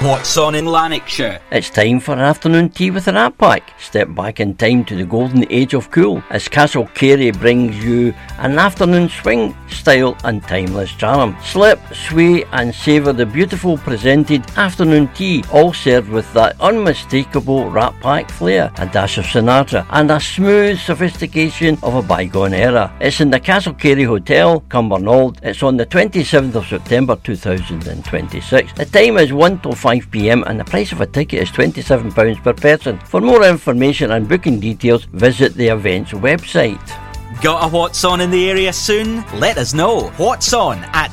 What's on in Lanarkshire? It's time for an afternoon tea with a Rat Pack. Step back in time to the golden age of cool as Castle Carey brings you an afternoon swing, style and timeless charm. Slip, sway and savour the beautiful presented afternoon tea, all served with that unmistakable Rat Pack flair, a dash of Sinatra and a smooth sophistication of a bygone era. It's in the Castle Carey Hotel, Cumbernauld. It's on the 27th of September 2026. The time is 1 till 5pm and the price of a ticket is £27 per person. For more information and booking details, visit the events website. Got a What's On in the area soon? Let us know. What's On at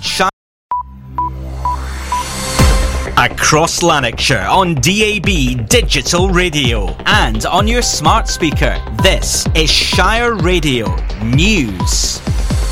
across Lanarkshire on DAB Digital Radio and on your smart speaker. This is Shire Radio News.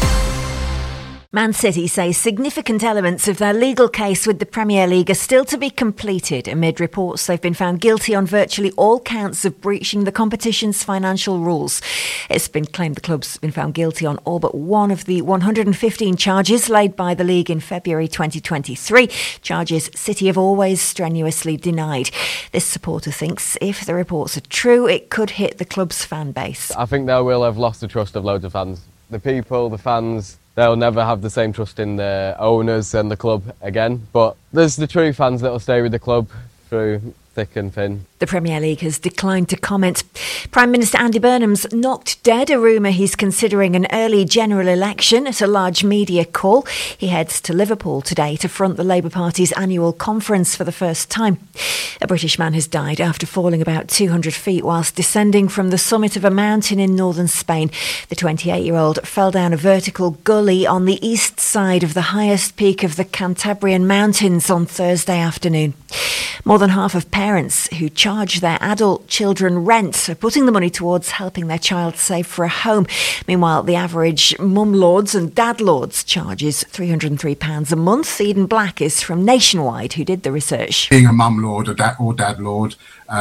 Man City say significant elements of their legal case with the Premier League are still to be completed amid reports they've been found guilty on virtually all counts of breaching the competition's financial rules. It's been claimed the club's been found guilty on all but one of the 115 charges laid by the league in February 2023, charges City have always strenuously denied. This supporter thinks if the reports are true, it could hit the club's fan base. I think they will have lost the trust of loads of fans. The people, the fans, they'll never have the same trust in the owners and the club again. But there's the true fans that will stay with the club through thick and thin. The Premier League has declined to comment. Prime Minister Andy Burnham's knocked dead a rumour he's considering an early general election at a large media call. He heads to Liverpool today to front the Labour Party's annual conference for the first time. A British man has died after falling about 200 feet whilst descending from the summit of a mountain in northern Spain. The 28-year-old fell down a vertical gully on the east side of the highest peak of the Cantabrian Mountains on Thursday afternoon. More than half of parents who charge their adult children rent are putting the money towards helping their child save for a home. Meanwhile, the average mum lords and dad lords charges £303 a month. Eden Black is from Nationwide, who did the research. Being a mum lord or dad lord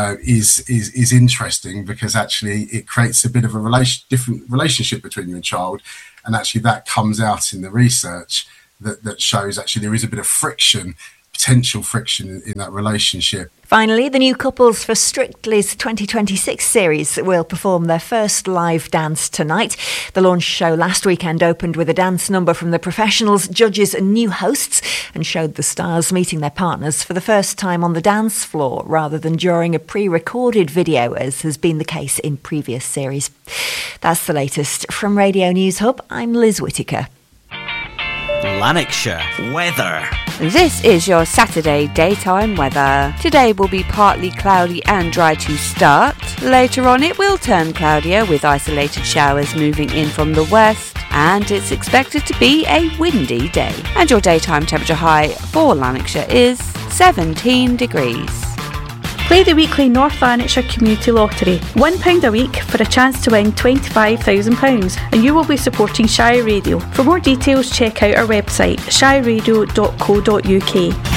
is interesting because actually it creates a bit of a different relationship between you and child, and actually that comes out in the research that shows actually there is a bit of potential friction in that relationship. Finally, the new couples for Strictly's 2026 series will perform their first live dance tonight. The launch show last weekend opened with a dance number from the professionals, judges and new hosts and showed the stars meeting their partners for the first time on the dance floor rather than during a pre-recorded video, as has been the case in previous series. That's the latest. From Radio News Hub, I'm Liz Whittaker. Lanarkshire weather. This is your Saturday daytime weather. Today will be partly cloudy and dry to start. Later on it will turn cloudier with isolated showers moving in from the west, and it's expected to be a windy day. And your daytime temperature high for Lanarkshire is 17 degrees. Play the weekly North Lanarkshire Community Lottery. £1 a week for a chance to win £25,000 and you will be supporting Shire Radio. For more details, check out our website shireradio.co.uk.